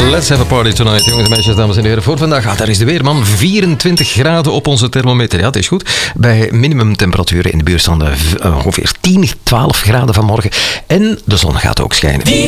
Let's have a party tonight, jongens en meisjes, dames en heren. Voor vandaag, daar is de weerman. 24 graden op onze thermometer. Ja, het is goed. Bij minimumtemperaturen in de buurt van de ongeveer 10, 12 graden vanmorgen. En de zon gaat ook schijnen.